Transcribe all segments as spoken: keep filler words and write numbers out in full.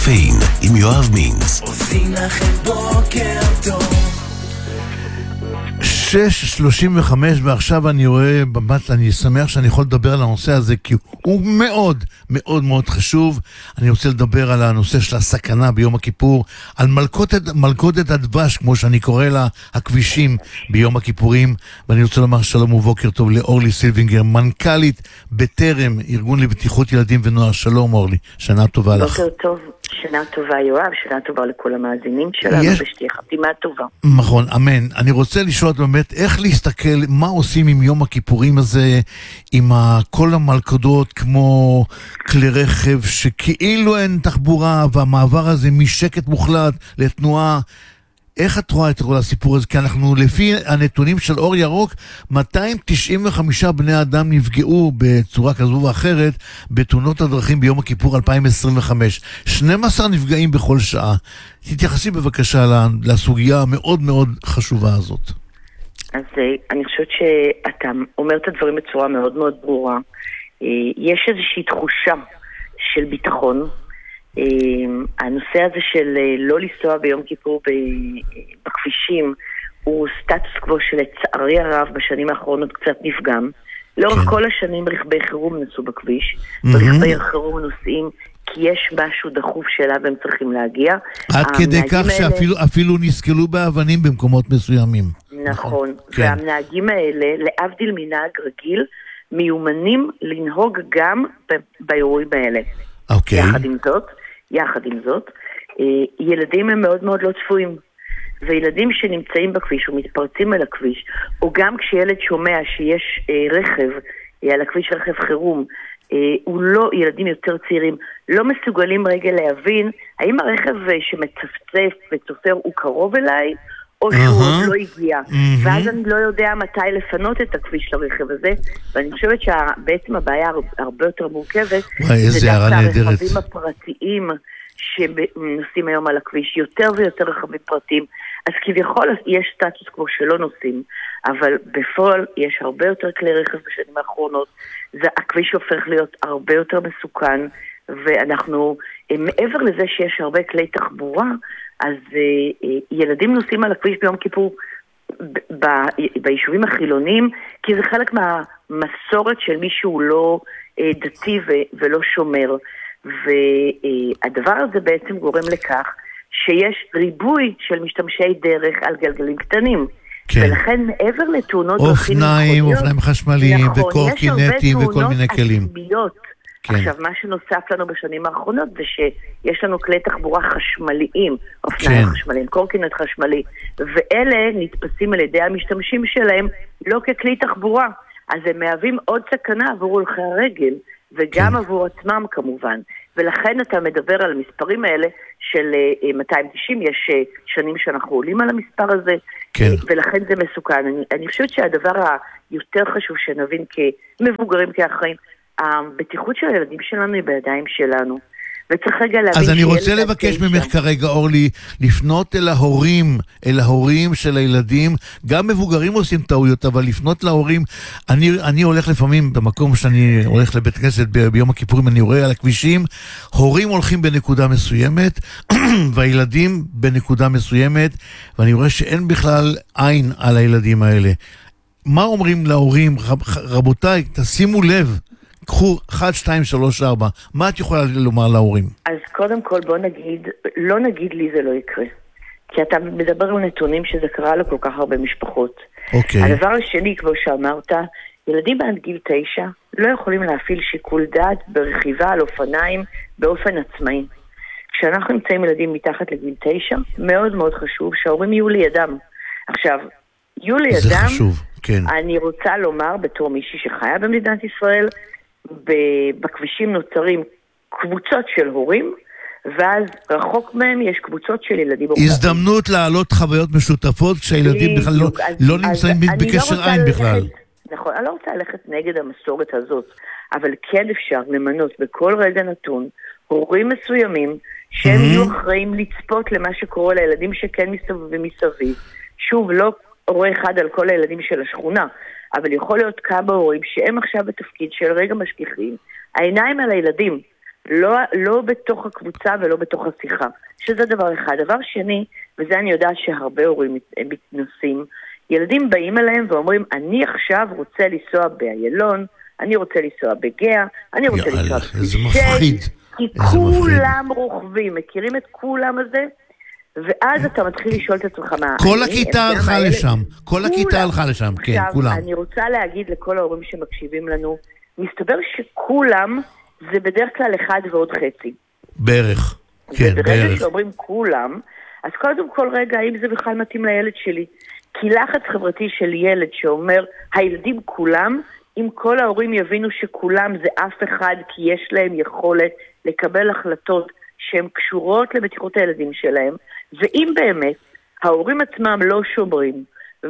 קפאין עם יואב מינץ. עושים לכם בוקר טוב. שש שלושים וחמש, ועכשיו אני רואה בבת, אני שמח שאני יכול לדבר על הנושא הזה, כי הוא מאוד מאוד מאוד חשוב. אני רוצה לדבר על הנושא של הסכנה ביום הכיפור, על מלכודת, מלכודת הדבש, כמו שאני קורא לה, הכבישים ביום הכיפורים. ואני רוצה לומר שלום ובוקר טוב לאורלי סילבינגר, מנכ"לית בטרם, ארגון לבטיחות ילדים ונוער. שלום אורלי, שנה טובה לך. בוקר טוב, שנה טובה יואב, שנה טובה לכל המאזינים שלנו, יש... ושתהיה חתימה טובה. נכון, אמן. אני רוצה לשאול באמת איך להסתכל, מה עושים עם יום הכיפורים הזה, עם כל המלכודות כמו כלי רכב שכאילו אין תחבורה, והמעבר הזה משקט מוחלט לתנועה. איך את רואה את כל הסיפור הזה? כי אנחנו, לפי הנתונים של אור ירוק, מאתיים תשעים וחמישה בני אדם נפגעו בצורה כזו ואחרת בתאונות הדרכים ביום הכיפור אלפיים עשרים וחמש. שנים עשר נפגעים בכל שעה. תתייחסי בבקשה לסוגיה המאוד מאוד חשובה הזאת. אז אני חושבת שאתה אומר את הדברים בצורה מאוד מאוד ברורה. יש איזושהי תחושה של ביטחון. הנושא הזה של לא לנסוע ביום כיפור בכבישים הוא סטטוס קוו שלצערי הרב בשנים האחרונות קצת נפגם. לאורך כל השנים רכבי חירום נסעו בכביש, ורכבי חירום נוסעים כי יש משהו דחוף שאליו הם צריכים להגיע. עד כדי כך שאפילו נסקלו באבנים במקומות מסוימים. נכון, והמנהגים האלה, להבדיל מנהג רגיל, מיומנים לנהוג גם באירועים האלה. יחד עם זאת, יחד עם זאת, ילדים הם מאוד מאוד לא צפויים. וילדים שנמצאים בכביש ומתפרצים על הכביש, או גם כשילד שומע שיש רכב על הכביש, רכב חירום, הוא לא, ילדים יותר צעירים, לא מסוגלים רגע להבין האם הרכב שמצפצף וצופר הוא קרוב אליי, או שהוא עוד לא הגיע. ואז אני לא יודע מתי לפנות את הכביש לרכב הזה, ואני חושבת שבעצם הבעיה הרבה יותר מורכבת, זה דווקא הרכבים הפרטיים שנוסעים היום על הכביש, יותר ויותר רכבים פרטיים. אז כביכול יש סטטוס כמו שלא נוסעים, אבל בפועל יש הרבה יותר כלי רכב בשנים האחרונות, הכביש הופך להיות הרבה יותר מסוכן, ואנחנו, מעבר לזה שיש הרבה כלי תחבורה, אז ילדים נוסעים על הכביש ביום כיפור ביישובים החילוניים, כי זה חלק מהמסורת של מישהו לא דתי ולא שומר, והדבר הזה בעצם גורם לכך שיש ריבוי של משתמשי דרך על גלגלים קטנים. כן. ולכן מעבר לתאונות אופניים, אופניים חשמליים, נכון, וקורקינטים וכל מיני כלים. כן. עכשיו, מה שנוסף לנו בשנים האחרונות זה שיש לנו כלי תחבורה חשמליים, אופניים כן. חשמליים, קורקינט חשמלי, ואלה נתפסים על ידי המשתמשים שלהם לא ככלי תחבורה, אז הם מהווים עוד סכנה עבור הולכי הרגל, וגם כן. עבור עצמם כמובן. ולכן אתה מדבר על המספרים האלה של מאתיים תשעים, יש שנים שאנחנו עולים על המספר הזה, כן. ולכן זה מסוכן. אני, אני חושבת שהדבר היותר חשוב שנבין כמבוגרים, כאחראים, הבטיחות של הילדים שלנו היא בידיים שלנו. וצריך רגע להבין... אז אני רוצה לבקש ממך כרגע, אורלי, לפנות אל ההורים, אל ההורים של הילדים, גם מבוגרים עושים טעויות, אבל לפנות להורים, אני, אני הולך לפעמים במקום שאני הולך לבית כנסת ב- ביום הכיפורים, אני רואה על הכבישים, הורים הולכים בנקודה מסוימת, והילדים בנקודה מסוימת, ואני רואה שאין בכלל עין על הילדים האלה. מה אומרים להורים? רבותיי, תשימו לב, קחו אחת, שתיים, שלוש, ארבע. מה את יכולה לומר להורים? אז קודם כל בוא נגיד, לא נגיד לי זה לא יקרה. כי אתה מדבר על נתונים שזה קרה לכל כך הרבה משפחות. אוקיי. הדבר השני, כמו שאמרת, ילדים עד גיל תשע לא יכולים להפעיל שיקול דעת ברכיבה על אופניים באופן עצמאי. כשאנחנו נמצאים ילדים מתחת לגיל תשע, מאוד מאוד חשוב שההורים יהיו לידם. עכשיו, יהיו לידם, זה חשוב, כן. אני רוצה לומר בתור מישהי שחיה במדינת ישראל, בכבישים נוצרים קבוצות של הורים, ואז רחוק מהם יש קבוצות של ילדים. הזדמנות להעלות חוויות משותפות כשהילדים בכלל לא, לא נמצאים בקשר עין בכלל. נכון, אני לא רוצה ללכת נגד המסורת הזאת, אבל כן אפשר למנות בכל רגע נתון הורים מסוימים שהם יהיו אחראים לצפות למה שקורה לילדים שכן מסתובבים מסביב. שוב, לא הורה אחד על כל הילדים של השכונה, אבל יכול להיות כמה הורים שהם עכשיו בתפקיד של רגע משגיחים, העיניים על הילדים, לא, לא בתוך הקבוצה ולא בתוך השיחה, שזה דבר אחד. דבר שני, וזה אני יודעת שהרבה הורים מתנסים, ילדים באים אליהם ואומרים, אני עכשיו רוצה לנסוע באיילון, אני רוצה לנסוע בגאה, אני רוצה יאללה, לנסוע איזה מפחיד. כי כולם רוכבים, מכירים את כולם הזה, ואז אתה מתחיל לשאול את עצמך מה... כל הכיתה הלכה לשם, כל הכיתה הלכה לשם, כן, כולם. עכשיו, אני רוצה להגיד לכל ההורים שמקשיבים לנו, מסתבר שכולם זה בדרך כלל אחד ועוד חצי. בערך, כן, בערך. וברגע שאומרים כולם, אז קודם כל רגע, האם זה בכלל מתאים לילד שלי? כי לחץ חברתי של ילד שאומר, הילדים כולם, אם כל ההורים יבינו שכולם זה אף אחד, כי יש להם יכולת לקבל החלטות שהן קשורות לבטיחות הילדים שלהם, ואם באמת ההורים עצמם לא שומרים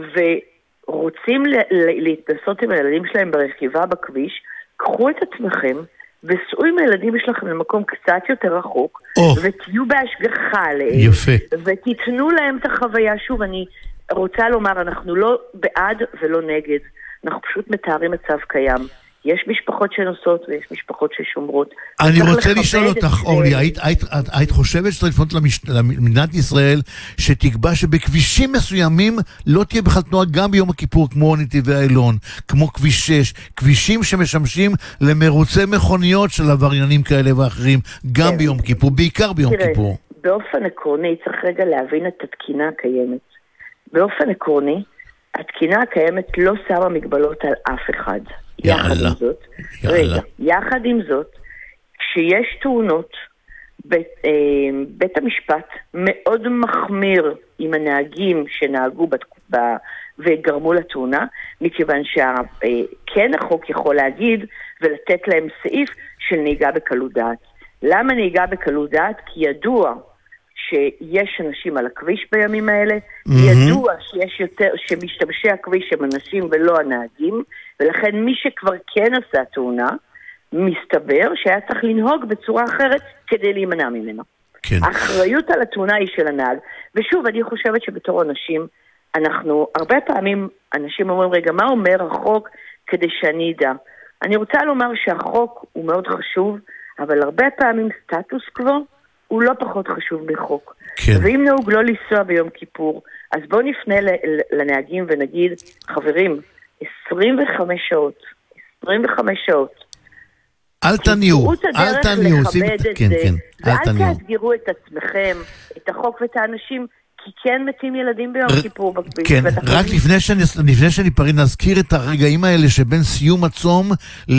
ורוצים להתנסות עם הילדים שלהם ברכיבה בכביש, קחו את עצמכם וסעו עם הילדים שלכם למקום קצת יותר רחוק, oh. ותהיו בהשגחה עליהם, ותיתנו להם את החוויה. שוב, אני רוצה לומר, אנחנו לא בעד ולא נגד, אנחנו פשוט מתארים מצב קיים. יש משפחות שנוסעות ויש משפחות ששומרות. אני רוצה לשאול אותך, אורלי, היית, היית, היית חושבת שצריך לפנות למש... למדינת ישראל שתקבע שבכבישים מסוימים לא תהיה בכלל תנועה גם ביום הכיפור, כמו נתיבי איילון, כמו כביש שש, כבישים שמשמשים למרוצי מכוניות של עבריינים כאלה ואחרים, גם כן. ביום כיפור, בעיקר ביום תראה, כיפור. באופן עקרוני צריך רגע להבין את התקינה הקיימת. באופן עקרוני, התקינה הקיימת לא שמה מגבלות על אף אחד. יחד עם זאת, רגע, יחד עם זאת, כשיש תאונות, בית, אה, בית המשפט מאוד מחמיר עם הנהגים שנהגו בתקופה וגרמו לתאונה, מכיוון שכן החוק יכול להגיד ולתת להם סעיף של נהיגה בקלות דעת. למה נהיגה בקלות דעת? כי ידוע שיש אנשים על הכביש בימים האלה, mm-hmm. ידוע שיש יותר, שמשתמשי הכביש הם אנשים ולא הנהגים, ולכן מי שכבר כן עשה תאונה, מסתבר שהיה צריך לנהוג בצורה אחרת כדי להימנע ממנו. כן. האחריות על התאונה היא של הנהג, ושוב, אני חושבת שבתור אנשים, אנחנו, הרבה פעמים אנשים אומרים, רגע, מה אומר החוק כדי שאני אדע? אני רוצה לומר שהחוק הוא מאוד חשוב, אבל הרבה פעמים סטטוס קוו, הוא לא פחות חשוב מחוק. כן. ואם נהוג לא לנסוע ביום כיפור, אז בואו נפנה לנהגים ונגיד, חברים, עשרים וחמש שעות, עשרים וחמש שעות. אל תניעו, אל תניעו. כן, כן, ואל תאתגרו את עצמכם, את החוק ואת האנשים, כי כן מתים ילדים ביום כיפור בכביש. כן, רק לפני שאני פריד נזכיר את הרגעים האלה שבין סיום הצום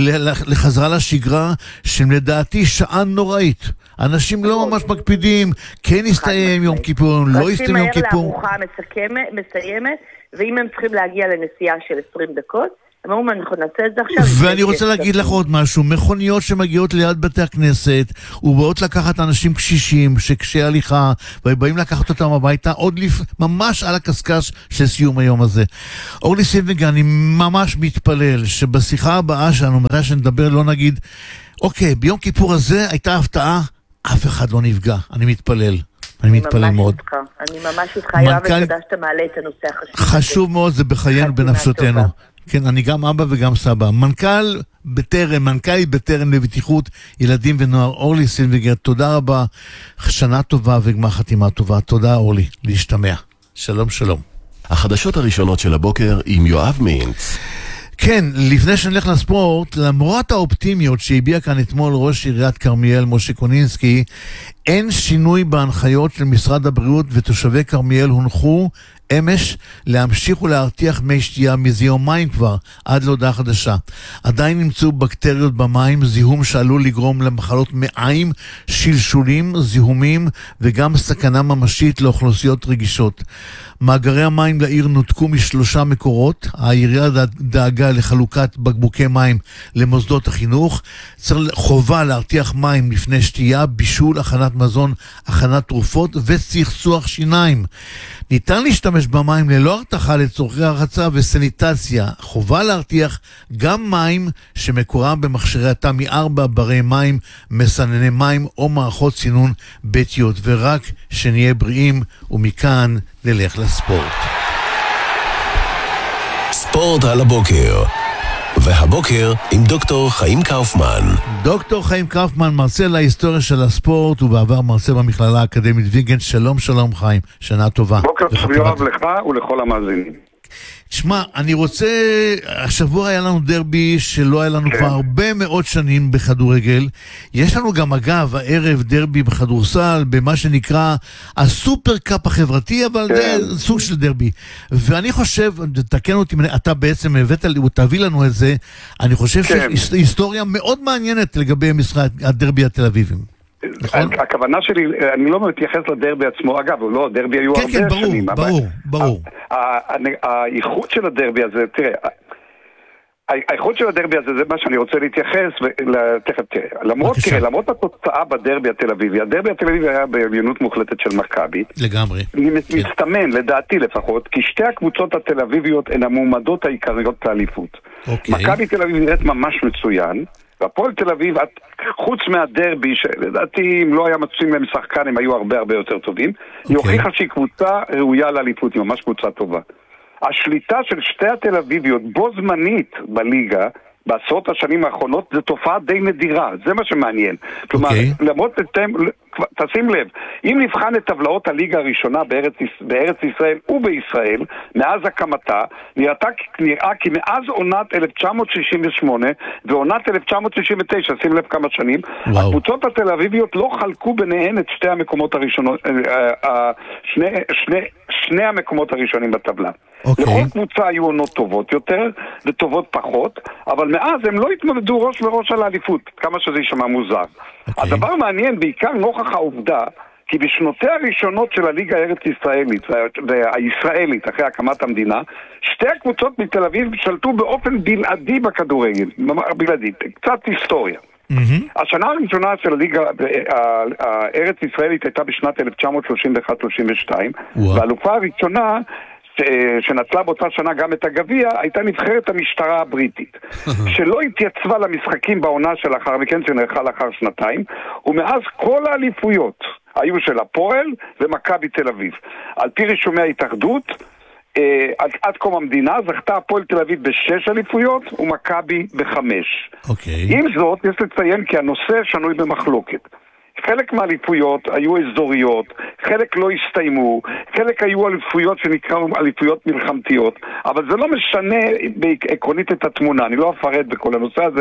לחזרה לשגרה, שהם לדעתי שעה נוראית. אנשים לא ממש מקפידים, כן יסתיים יום כיפור, לא יסתיים יום כיפור. רצים מהר לארוחה מסיימת, ואם הם צריכים להגיע לנסיעה של עשרים דקות, הם אומרים, אנחנו נעשה את זה עכשיו. ואני רוצה להגיד לך עוד משהו, מכוניות שמגיעות ליד בתי הכנסת, ובאות לקחת אנשים קשישים, שקשי הליכה, ובאים לקחת אותם הביתה, עוד לפ... ממש על הקסקש של סיום היום הזה. אורלי סילבינגר, אני ממש מתפלל שבשיחה הבאה שלנו, מתי שנדבר, לא נגיד, אוקיי, ביום כיפור הזה הייתה הפתעה, אף אחד לא נפגע. אני מתפלל. אני מתפלל מאוד. אני ממש איתך, יואב, ותודה שאתה מעלה את הנושא החשוב. חשוב מאוד, זה בחיינו, בנפשותינו. כן, אני גם אבא וגם סבא. מנכ"ל בטרם, מנכ"ל בטרם לבטיחות ילדים ונוער, אורלי סילבינגר, תודה רבה. שנה טובה וגמר חתימה טובה. תודה, אורלי. להשתמע. שלום, שלום. החדשות הראשונות של הבוקר עם יואב מינץ. כן, לפני שנלך לספורט, למרות האופטימיות שהביע כאן אתמול ראש עיריית כרמיאל משה קונינסקי, אין שינוי בהנחיות של משרד הבריאות, ותושבי כרמיאל הונחו אמש להמשיך ולהרתיח מי שתייה מזה יומיים כבר עד להודעה חדשה. עדיין נמצאו בקטריות במים, זיהום שעלול לגרום למחלות מעיים, שלשולים, זיהומים וגם סכנה ממשית לאוכלוסיות רגישות. מאגרי המים לעיר נותקו משלושה מקורות. העירייה דאגה לחלוקת בקבוקי מים למוסדות החינוך. צריך חובה להרתיח מים לפני שתייה, בישול, הכנת מזון, הכנת תרופות וצחצוח שיניים. ניתן להשתמש במים ללא הרתחה לצורכי הרחצה וסניטציה. חובה להרתיח גם מים שמקורם במכשירי התא מארבע ברי מים, מסנני מים או מערכות סינון ביתיות. ורק שנהיה בריאים, ומכאן נלך לספורט. ספורט על הבוקר והבוקר עם דוקטור חיים קאופמן. דוקטור חיים קאופמן, מרצה להיסטוריה של הספורט, ובעבר מרצה במכללה האקדמית ויגנט. שלום שלום חיים, שנה טובה. בוקר טוב יואב לך ולכל המאזינים. תשמע, אני רוצה, השבוע היה לנו דרבי שלא היה לנו כבר הרבה מאוד שנים בכדורגל. יש לנו גם אגב הערב דרבי בכדורסל, במה שנקרא הסופר קאפ החברתי, אבל זה סוג של דרבי. ואני חושב, תקן אותי, אתה בעצם הבאת, תביא לנו את זה, אני חושב שיש היסטוריה מאוד מעניינת לגבי משחק הדרבי התל אביבים. הכוונה שלי, אני לא מתייחס לדרבי עצמו, אגב, לא, הדרבי היו הרבה שנים. כן, כן, ברור, ברור. האיכות של הדרבי הזה, תראה, האיכות של הדרבי הזה זה מה שאני רוצה להתייחס, תכף תראה, למרות, תראה, למרות התוצאה בדרבי התל אביבי, הדרבי התל אביבי היה בעליונות מוחלטת של מכבי. לגמרי. מסתמן, לדעתי לפחות, כי שתי הקבוצות התל אביביות הן המועמדות העיקריות לאליפות. מכבי תל אביב נראית ממש מצוין, והפועל תל אביב, חוץ מהדרבי, שלדעתי אם לא היה מצויים להם שחקן, הם היו הרבה הרבה יותר טובים, היא הוכיחה שהיא קבוצה ראויה לאליפות, היא ממש קבוצה טובה. השליטה של שתי התל אביביות בו זמנית בליגה, בעשרות השנים האחרונות, זו תופעה די נדירה, זה מה שמעניין. כלומר, למרות, תשים לב, אם נבחן את טבלאות הליגה הראשונה בארץ, בארץ ישראל ובישראל, מאז הקמתה, נראתה, נראה כי מאז עונת אלף תשע מאות שישים ושמונה ועונת אלף תשע מאות שישים ותשע, שים לב כמה שנים, הקבוצות התל אביביות לא חלקו ביניהן את שתי המקומות הראשונות, שני, שני, שני המקומות הראשונים בטבלה. Okay. לכל קבוצה היו עונות טובות יותר וטובות פחות, אבל מאז הם לא התמודדו ראש וראש על האליפות, כמה שזה יישמע מוזר. Okay. הדבר מעניין בעיקר נוכח העובדה, כי בשנותיה הראשונות של הליגה הארץ ישראלית והישראלית אחרי הקמת המדינה, שתי הקבוצות מתל אביב שלטו באופן בלעדי בכדורגל, בלעדי, קצת היסטוריה. Mm-hmm. השנה הראשונה של הליגה הארץ ישראלית הייתה בשנת אלף תשע מאות שלושים ואחת שלושים ושתיים, wow. והאלופה הראשונה שנצלה באותה שנה גם את הגביע, הייתה נבחרת המשטרה הבריטית, שלא התייצבה למשחקים בעונה שלאחר מכן, שנערכה לאחר שנתיים, ומאז כל האליפויות היו של הפועל ומכבי תל אביב. על פי רישומי ההתאחדות, עד, עד קום המדינה זכתה הפועל תל אביב בשש אליפויות ומכבי בחמש. Okay. עם זאת, יש לציין כי הנושא שנוי במחלוקת. חלק מהאליפויות היו אזוריות, חלק לא הסתיימו, חלק היו אליפויות שנקראו אליפויות מלחמתיות, אבל זה לא משנה בעקרונית את התמונה, אני לא אפרט בכל הנושא הזה,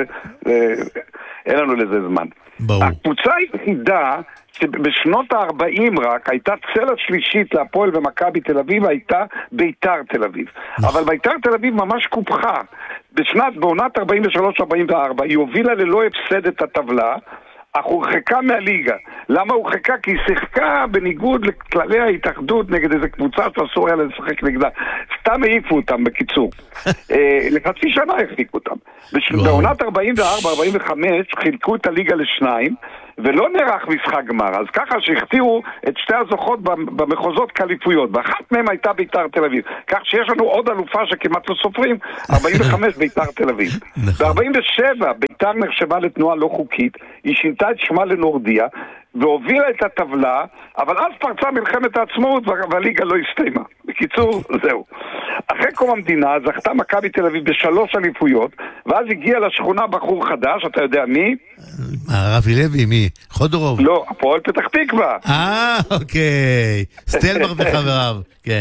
אין לנו לזה זמן. ברור. הקבוצה היחידה שבשנות ה-ארבעים רק הייתה צלע שלישית להפועל ומכבי תל אביב, הייתה ביתר תל אביב. אבל ביתר תל אביב ממש קופחה. בשנת, בעונת ארבעים ושלוש ארבעים וארבע, היא הובילה ללא הפסד את הטבלה, אך הורחקה מהליגה. למה הורחקה? כי היא שיחקה בניגוד לכללי ההתאחדות נגד איזה קבוצה שאסור היה לשחק נגדה. סתם העיפו אותם בקיצור. לחצי שנה החזיקו אותם. בעונת ארבעים וארבע ארבעים וחמש חילקו את הליגה לשניים, ולא נערך משחק גמר. אז ככה שהכתירו את שתי הזוכות במחוזות כאליפויות, ואחת מהם הייתה ביתר תל אביב. כך שיש לנו עוד אלופה שכמעט לא סופרים, ארבעים וחמש ביתר תל אביב. ב-ארבעים ושבע ביתר נחשבה לתנועה לא חוקית, היא שינתה את שמה לנורדיה, והובילה את הטבלה, אבל אז פרצה מלחמת העצמאות והליגה לא הסתיימה. בקיצור, זהו. אחרי קום המדינה זכתה מכבי תל אביב בשלוש אליפויות, ואז הגיע לשכונה בחור חדש, אתה יודע מי? רבי לוי, מי? חודרוב? לא, הפועל פתח תקווה. אה, אוקיי. סטלמך וחבריו, כן.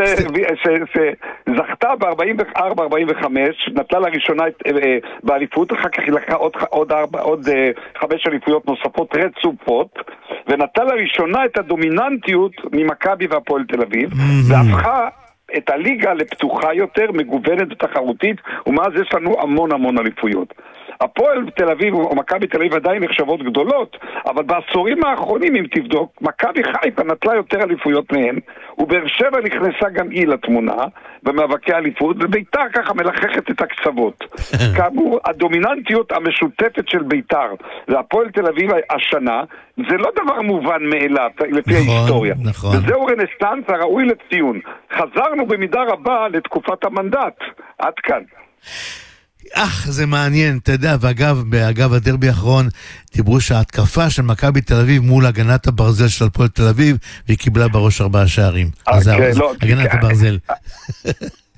שזכתה ב-ארבעים וארבע ארבעים וחמש, נטלה לראשונה באליפות, אחר כך היא לקחה עוד חמש אליפויות נוספות רצופות, ונטלה לראשונה את הדומיננטיות ממכבי והפועל תל אביב, והפכה את הליגה לפתוחה יותר, מגוונת ותחרותית, ומאז יש לנו המון המון אליפויות. הפועל תל אביב או מכבי תל אביב עדיין נחשבות גדולות, אבל בעשורים האחרונים, אם תבדוק, מכבי חיפה נטלה יותר אליפויות מהן, ובאר שבע נכנסה גם היא לתמונה, במאבקי אליפות, וביתר ככה מלחכת את הקצוות. כאמור, הדומיננטיות המשותפת של ביתר, והפועל תל אביב השנה, זה לא דבר מובן מאליו, לפי נכון, ההיסטוריה. נכון. וזהו רנסטנס הראוי לציון. חזרנו במידה רבה לתקופת המנדט. עד כאן. אך, זה מעניין, אתה יודע, ואגב, באגב הדרבי האחרון, דיברו שההתקפה של מכבי תל אביב מול הגנת הברזל של הפועל תל אביב, והיא קיבלה בראש ארבעה שערים. אז זה הגנת הברזל.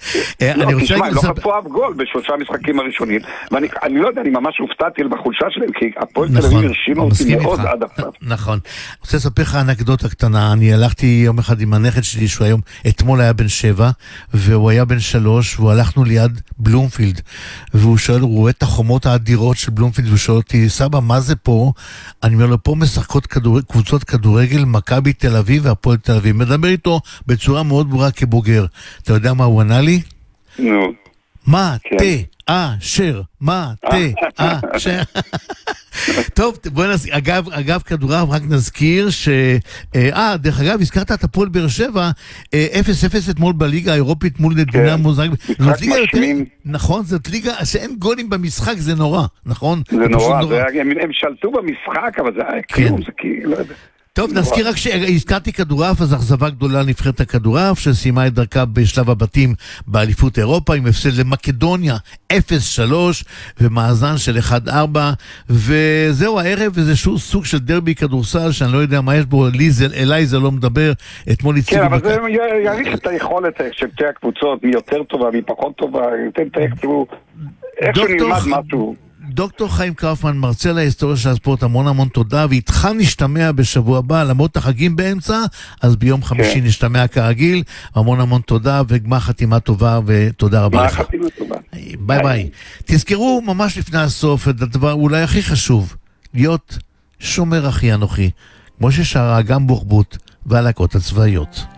לא, תשמע, לא חטפו אף גול בשלושה משחקים הראשונים, ואני לא יודע, אני ממש הופתעתי בחולשה שלהם, כי הפועל תל אביב הרשימה אותי מאוד עד עכשיו. נכון. אני רוצה לספר לך אנקדוטה קטנה, אני הלכתי יום אחד עם הנכד שלי, שהוא היום, אתמול היה בן שבע, והוא היה בן שלוש, והוא הלכנו ליד בלומפילד, והוא שואל, הוא רואה את החומות האדירות של בלומפילד, והוא שואל אותי, סבא, מה זה פה? אני אומר לו, פה משחקות קבוצות כדורגל, מכבי תל אביב והפועל תל אביב. מדבר איתו בצורה מאוד ברורה כבוגר. אתה יודע מה הוא ענה לי? נו. מה תה אשר? מה תה אשר? טוב, בואי נזכיר, אגב, אגב כדורעף, רק נזכיר ש... אה, דרך אגב, הזכרת את הפועל באר שבע, אפס אפס אתמול בליגה האירופית מול דינמו זאגרב. זאת ליגה יותר... נכון, זאת ליגה שאין גולים במשחק, זה נורא, נכון? זה נורא, הם שלטו במשחק, אבל זה היה כלום, זה כאילו... טוב, נזכיר רק שהזכרתי כדורעף, אז אכזבה גדולה נבחרת הכדורעף, שסיימה את דרכה בשלב הבתים באליפות אירופה, עם הפסד למקדוניה אפס שלוש, ומאזן של אחד ארבע, וזהו הערב, וזה סוג של דרבי כדורסל, שאני לא יודע מה יש בו, אליי זה לא מדבר, אתמול הציגו... כן, אבל זה יריך את היכולת של שתי הקבוצות, מי יותר טובה, מי פחות טובה, יותר תקצו, איך שנלמד משהו... דוקטור חיים קאופמן, מרצה להיסטוריה של הספורט, המון המון תודה, ואיתך נשתמע בשבוע הבא, למרות החגים באמצע, אז ביום חמישי נשתמע כרגיל, המון המון תודה, וגמר חתימה טובה, ותודה רבה לך. חתימה טובה. ביי ביי. תזכרו ממש לפני הסוף את הדבר אולי הכי חשוב, להיות שומר אחי אנוכי, כמו ששרה גם בוחבוט והלהקות הצבאיות.